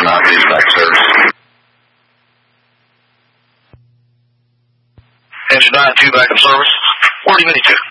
Engine 9, please back to service. Engine 9-2 back in service. Where do you need to?